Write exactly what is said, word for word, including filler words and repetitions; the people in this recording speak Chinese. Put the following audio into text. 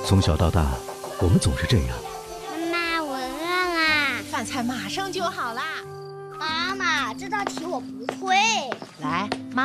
从小到大，我们总是这样。 妈妈，我饿啦！ 饭菜马上就好啦。 妈妈，这道题我不会。 来，妈。